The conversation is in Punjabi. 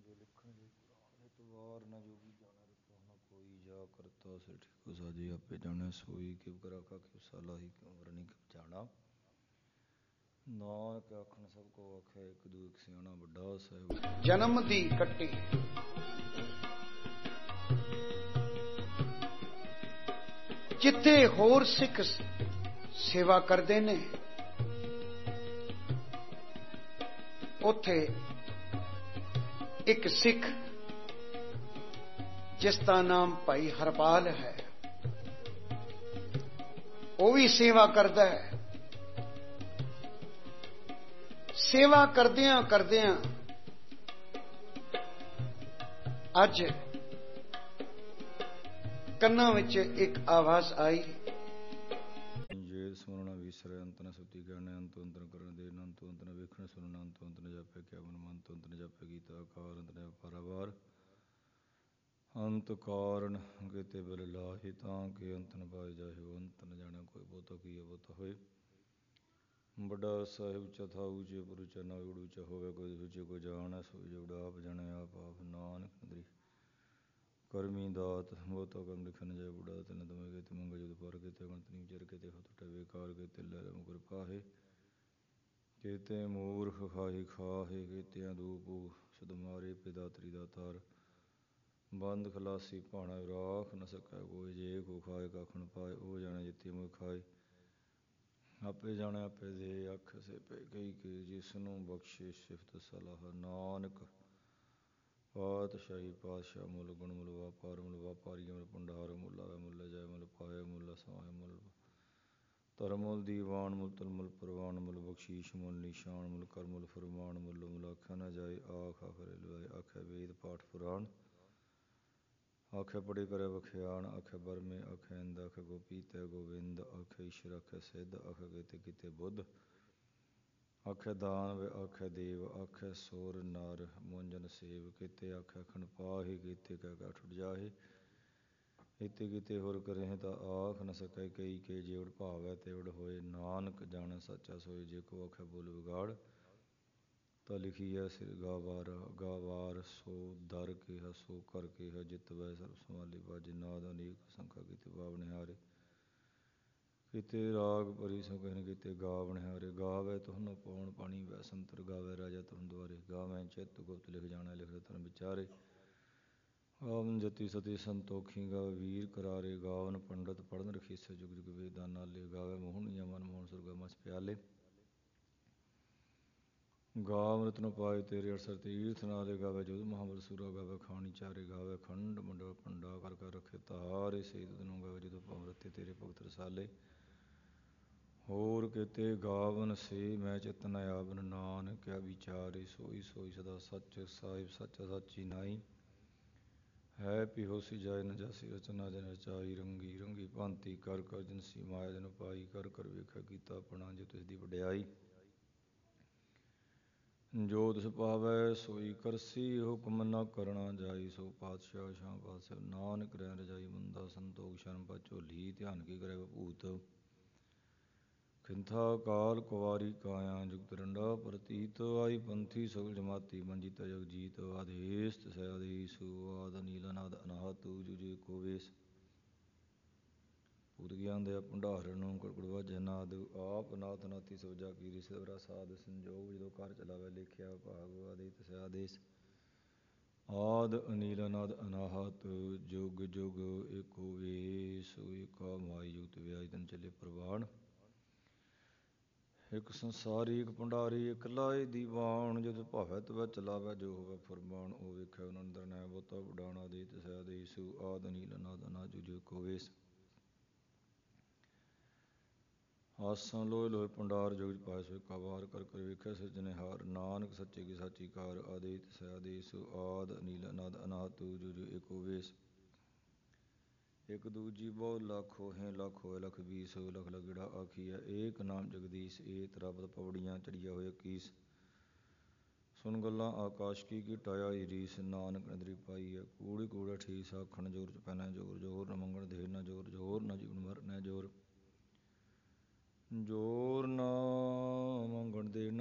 ਲਿਖਣ ਦੇ ਕੁਰਾਨ ਦੇ ਤਵਾਰ ਨਾ ਜੋਗੀ ਜਾਣਾ ਰਤੋ ਨਾ ਕੋਈ ਜਾ ਕਰਤਾ ਸੇ ਠੀਕੋ ਸਾਜੇ ਆਪੇ ਜਾਣੇ ਸੋਈ ਕਿਵ ਕਰਾ ਕਾ ਕਿਵ ਸਲਾਹੀ ਕਿਉ ਵਰਣੀ ਕਿਵ ਜਾਣਾ ਨਾਨਕ ਆਖਣ ਸਭ ਕੋ ਆਖੇ ਇੱਕ ਦੂ ਇੱਕ ਸਿਆਣਾ ਵੱਡਾ ਸਾਹਿਬ ਜਨਮ ਦੀ ਕੱਟੀ ਜਿੱਥੇ ਹੋਰ ਸਿੱਖ ਸੇਵਾ ਕਰਦੇ ਨੇ ਉੱਥੇ ਇੱਕ ਸਿੱਖ ਜਿਸ ਦਾ ਨਾਮ ਭਾਈ ਹਰਪਾਲ ਹੈ ਉਹ ਵੀ ਸੇਵਾ ਕਰਦਾ ਹੈ। ਸੇਵਾ ਕਰਦਿਆਂ ਕਰਦਿਆਂ ਅੱਜ ਕੰਨਾਂ ਵਿੱਚ ਇੱਕ ਆਵਾਜ਼ ਆਈ, ਜੇ ਸੁਣਨਾ ਵਿਸਰੇ ਅੰਤ ਨ ਸੁਤੀ ਗਿਆਨੇ ਅੰਤ ਅੰਤਰ ਕਰਨ ਦੇ ਅੰਤ ਅੰਤਰ ਵੇਖਣ ਸੁਣਨਾ ਅੰਤ ਅੰਤਰ ਜਾਪੇ ਕਿਆ ਮਨ ਮੰਤ ਅੰਤਰ ਜਾਪੇ ਗੀਤਾ ਆਕਾਰ ਅੰਤਰ ਪਰਵਾਰ ਅੰਤ ਕਾਰਨ ਕਿਤੇ ਬਲ ਲਾਹੀ ਤਾਂ ਕਿ ਅੰਤ ਨ ਪਾਏ ਜਾਏ ਅੰਤ ਨ ਜਾਣਾ ਕੋਈ ਬਹੁਤਾ ਕੀ ਬਹੁਤਾ ਹੋਏ ਵੱਡਾ ਸਾਹਿਬ ਚਥਾ ਉੱਚੇ ਪੁਰਚ ਨਾ ਉੜੂਚਾ ਹੋਵੇ ਕੋਈ ਸੁਚੇ ਕੋ ਜਾਣ ਸੋਈ ਜੁੜਾ ਆਪ ਜਾਣੇ ਆਪ ਆਪ ਨਾਨਕ ਨਦਰੀ ਕਰਮੀ ਦਾਤ ਬਹੁਤਾ ਕੰਮ ਲਿਖਣ ਜਾਏ ਬੁੜਾ ਤਨ ਦਮੇ ਕੇ ਮੰਗ ਜੁਦ ਪਰ ਕੇ ਗਣਤ ਨਹੀਂ ਵਿਚਰ ਕੇ ਹੋ ਟੁੱਟੇ ਵੇਕਾਰ ਕੇ ਤੇ ਲੈ ਮੁਕਰ ਪਾਹੇ ਕੇਤੇ ਮੂਰਖ ਖਾਹੀ ਖਾਹੇ ਕੇਤਿਆਂ ਦੂਪੂ ਸਦ ਮਾਰੇ ਪਿਦਾਤਰੀ ਦਾ ਤਾਰ ਬੰਦ ਖਲਾਸੀ ਭਾਣਾ ਰਾਖ ਨ ਸਕੈ ਕੋਈ ਜੇ ਕੋ ਖਾਏ ਕਾਖਣ ਪਾਏ ਉਹ ਜਾਣੇ ਜਿੱਤੀ ਮੁਖ ਖਾਏ ਆਪੇ ਜਾਣੇ ਆਪੇ ਦੇ ਅੱਖ ਸੇ ਪੈ ਗਈ ਕਿ ਜਿਸ ਨੂੰ ਬਖਸ਼ੇ ਸਿਫਤ ਸਲਾਹ ਨਾਨਕ ਪਾਤਸ਼ਾਹੀ ਪਾਤਸ਼ਾਹ ਮੁੱਲ ਗੁਣ ਮੁੱਲ ਵਾਪਾਰ ਮੁੱਲ ਵਾਪਾਰੀ ਮੁੱਲ ਭੰਡਾਰ ਮੁੱਲ ਆਵੇ ਮੁੱਲ ਜਾਏ ਮੁੱਲ ਪਾਏ ਮੁੱਲ ਸਮਾਏ ਮੁੱਲ ਧਰਮ ਮੁੱਲ ਦੀਵਾਨ ਮੁੱਲ ਤਲ ਮੁੱਲ ਪ੍ਰਵਾਨ ਮੁੱਲ ਬਖਸ਼ੀਸ਼ ਮੁੱਲ ਨਿਸ਼ਾਨ ਮੁੱਲ ਕਰ ਮੁੱਲ ਫਰਮਾਨ ਮੁੱਲ ਮੁੱਲ ਆਖਿਆ ਨਾ ਜਾਏ ਆਖ ਆਖਰੇ ਲਵਾਏ ਆਖੇ ਵੇਦ ਪਾਠ ਪੁਰਾਣ ਆਖੇ ਪੜੀ ਕਰੇ ਬਖਿਆਣ ਆਖੇ ਬਰਮੇ ਆਖੇ ਇੰਦ ਆਖੇ ਗੋਪੀ ਤੈ ਗੋਵਿੰਦ ਆਖੇ ਈਸ਼ਰ ਆਖੇ ਸਿੱਧ ਆਖੇ ਕੀਤੇ ਕੀਤੇ ਬੁੱਧ ਆਖੇ ਦਾਨਵ ਆਖੇ ਦੇਵ ਆਖੇ ਸੋਰ ਨਰ ਮੁੰਜਨ ਸੇਵ ਕੀਤੇ ਆਖੇ ਖਣ ਪਾਹੀ ਕੀਤੇ ਕਹਿ ਕਾ ਠੁੱਟ ਜਾਹੇ ਇਤੇ ਕੀਤੇ ਹੋਰ ਕਰੇ ਤਾਂ ਆਖ ਨ ਸਕੈ ਕਈ ਕੇ ਜੇ ਉੜ ਭਾਵੈ ਤੇ ਉੜ ਹੋਏ ਨਾਨਕ ਜਾਣ ਸੱਚਾ ਸੋਏ ਜੇ ਕੋ ਆਖੇ ਬੋਲ ਵਿਗਾੜ ਤਾਂ ਲਿਖੀਐ ਸਿਰ ਗਾਵਾਰ ਸੋ ਦਰ ਕਿਹਾ ਸੋ ਕਰ ਕਿਹਾ ਜਿਤ ਵੈ ਸਰਬ ਸੰਭਾਲੀ ਬਾਜੀ ਨਾਦ ਅਨੇਕ ਸੰਖਾ ਕੀਤੇ ਬਾਵਨਿਹਾਰੇ ਕੀਤੇ ਰਾਗ ਭਰੀ ਸੋ ਕਹਿਨ ਕੀਤੇ ਗਾਵਨਿਹਾਰੇ ਗਾਵੇ ਤੁਹਾਨੂੰ ਪਉਣ ਪਾਣੀ ਵੈ ਸੰਤਰ ਗਾਵੇ ਰਾਜਾ ਤੁਮ ਦੁਆਰੇ ਗਾਵੇਂ ਚਿੱਤ ਗੁਪਤ ਲਿਖ ਜਾਣਾ ਲਿਖ ਰਤਨ ਵਿਚਾਰੇ ਗਾਵਨ ਜਤੀ ਸਤੀ ਸੰਤੋਖੀ ਗਾਵੇ ਵੀਰ ਕਰਾਰੇ ਗਾਵਨ ਪੰਡਤ ਪੜ੍ਹਨ ਰਖੀਸੇ ਜੁਗ ਜੁਗ ਵੇਦਾਂ ਨਾਲੇ ਗਾਵੇ ਮੋਹਣੀਆਂ ਮਨ ਮੋਹਨ ਸੁਰਗਾ ਮਸ ਪਿਆਲੇ ਗਾਵ ਰਤਨ ਪਾਏ ਤੇਰੇ ਅਰਸਰ ਤੀਰਥ ਨਾਲੇ ਗਾਵੇ ਜੁਦ ਮਹਾਬਲ ਸੂਰਾ ਗਾਵੇ ਖਾਣੀ ਚਾਰੇ ਗਾਵੇ ਖੰਡ ਮੰਡਲ ਪੰਡਾ ਕਰ ਕਰ ਰੱਖੇ ਤਾਰੇ ਸੇ ਨੂੰ ਗਾਵੇ ਜਦੋਂ ਭਵਰਤੇ ਤੇਰੇ ਭਗਤ ਰਸਾਲੇ ਹੋਰ ਕਿਤੇ ਗਾਵਨ ਸੇ ਮੈਂ ਚਿਤ ਨ ਆਵਨ ਨਾਨਕ ਕਿਆ ਵਿਚਾਰੇ ਸੋਈ ਸੋਈ ਸਦਾ ਸੱਚ ਸਾਹਿਬ ਸੱਚਾ ਸਾਚੀ ਨਾਈ ਹੈ ਪਿਹੋਸੀ ਜਾਏ ਨ ਜਾਸੀ ਰਚਨਾ ਜਨ ਰਚਾਈ ਰੰਗੀ ਰੰਗੀ ਭਾਂਤੀ ਕਰ ਕਰ ਜਿਨਸੀ ਮਾਇਆ ਜਨ ਪਾਈ ਕਰ ਕਰ ਵੇਖਿਆ ਕੀਤਾ ਆਪਣਾ ਜੋ ਤਿਸ ਦੀ ਵਡਿਆਈ ਜੋ ਤਿਸ ਪਾਵੈ ਸੋਈ ਕਰਸੀ ਹੁਕਮ ਨ ਕਰਣਾ ਜਾਈ ਸੋ ਪਾਤਸ਼ਾਹ ਸ਼ਾਹ ਪਾਤਸ਼ਾਹ ਨਾਨਕ ਰਹਿ ਰਜਾਈ ਮੰਦਾ ਸੰਤੋਖ ਸ਼ਰਮ ਪਾ ਝੋਲੀ ਧਿਆਨ ਕੀ ਕਰੇ ਭੂਤ ਖਿੰਥਾ ਕਾਲ ਕੁਵਾਰੀ ਕਾਇਆ ਜੁਗਤ ਰੰਡਾ ਪ੍ਰਤੀਤ ਆਈ ਪੰਥੀ ਸਗਲ ਜਮਾਤੀ ਮੰਜੀਤ ਜਗ ਜੀਤ ਆਦੇਸ਼ ਤਸੈ ਆਦੇਸ਼ ਆਦ ਨੀਲਨਾਦ ਅਨਾਹਤ ਜੁਜੇ ਕੋ ਵੇਸ ਭੂਤ ਗਿਆਨ ਦੇ ਭੰਡਾਰਨ ਨੂੰ ਕੜਕੜਵਾ ਜਨਾਦ ਆਪ ਨਾਥ ਨਾਥੀ ਸੋਜਾ ਕੀ ਰਿਸ਼ਵਰਾ ਸਾਧ ਸੰਜੋਗ ਜਦੋਂ ਘਰ ਚਲਾਵੇ ਲੇਖਿਆ ਭਾਗ ਆਦਿ ਤਸੈ ਆਦੇਸ਼ ਆਦ ਅਨੀਲਨਾਦ ਅਨਾਹਤ ਜੁਗ ਜੁਗ ਏਕੋ ਵੇਸ ਏਕਾ ਮਾਈ ਜੁਗਤ ਵਿਆਜ ਤਨ ਚੱਲੇ ਪ੍ਰਵਾਨ ਇੱਕ ਸੰਸਾਰੀ ਇੱਕ ਭੰਡਾਰੀ ਇੱਕ ਲਾਏ ਦੀਵਾਨ ਜਦ ਭਾਵੈ ਤਵੈ ਚਲਾਵੈ ਜੋ ਹੋਵੇ ਫਰਮਾਨ ਉਹ ਵੇਖਿਆ ਉਹਨਾਂ ਅੰਦਰ ਨੈ ਬਹੁਤਾ ਉਡਾਣਾ ਦੇ ਤਸੈ ਆਦੇਸ਼ ਆਦ ਨੀਲਨਾਦ ਅਨਾਹਤ ਜੁਗ ਜੁਗ ਏਕੋ ਵੇਸ ਆਸਣ ਲੋਏ ਲੋਏ ਭੰਡਾਰ ਜੁਗ ਪਾਇ ਸੋ ਏਕਾ ਵਾਰ ਕਰ ਕਰ ਵੇਖਿਆ ਸਿਰਜਣਹਾਰ ਨਾਨਕ ਸੱਚੇ ਕੀ ਸਾਚੀ ਕਾਰ ਆਦੇ ਤਸੈ ਆਦੇਸ਼ ਆਦ ਨੀਲਨਾਦ ਅਨਾਹਤ ਜੁਗ ਜੁਗ ਏਕੋ ਵੇਸ ਇੱਕ ਦੂਜੀ ਬਹੁ ਲੱਖ ਹੋਏ ਲੱਖ ਹੋਏ ਲੱਖ 20 ਲੱਖ ਲਗੜਾ ਆਖੀਐ ਏਕ ਨਾਮ ਜਗਦੀਸ਼ ਏਤ ਰਬਦ ਪੌੜੀਆਂ ਚੜੀਆ ਹੋਏ 21 ਸੁਣ ਗੱਲਾਂ ਆਕਾਸ਼ ਕੀ ਟਾਇਆ ਰੀਸ ਨਾਨਕ ਨਦਰੀ ਪਾਈ ਹੈ ਕੂੜੀ ਕੂੜਾ ਠੀਸ ਆਖਣ ਜੋਰ ਚ ਪੈਣਾ ਜੋਰ ਜੋਰ ਨ ਮੰਗਣ ਦੇਰ ਨਾ ਜੋਰ ਜੋਰ ਨਾ ਜੀਵਨ ਮਰ ਨਾ ਜੋਰ ਜੋਰ ਨਾ ਮੰਗਣ ਦੇਰ